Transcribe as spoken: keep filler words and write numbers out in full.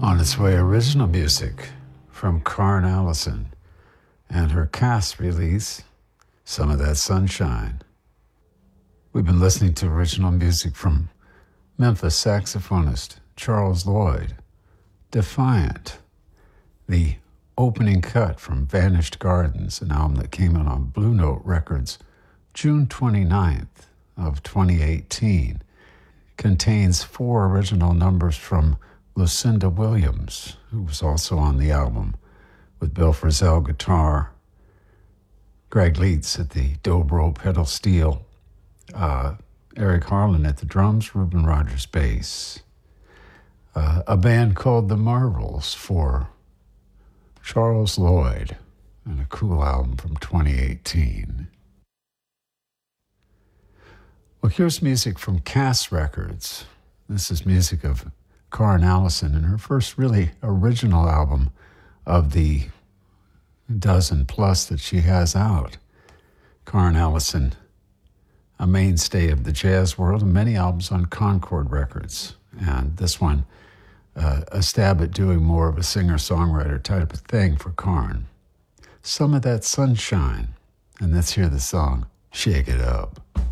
On its way, original music from Karen Allison and her cast release, Some of That Sunshine. We've been listening to original music from Memphis saxophonist Charles Lloyd, Defiant, the opening cut from Vanished Gardens, an album that came out on Blue Note Records June twenty-ninth of twenty eighteen, contains four original numbers from Lucinda Williams, who was also on the album, with Bill Frisell guitar, Greg Leitz at the dobro pedal steel, uh, Eric Harlan at the drums, Reuben Rogers bass. Uh, a band called The Marvels for Charles Lloyd, and a cool album from twenty eighteen. Well, here's music from Cass Records. This is music of Karen Allison and her first really original album of the dozen plus that she has out. Karen Allison, a mainstay of the jazz world, and many albums on Concord Records. And this one, uh, a stab at doing more of a singer-songwriter type of thing for Karen. Some of That Sunshine. And let's hear the song, Shake It Up.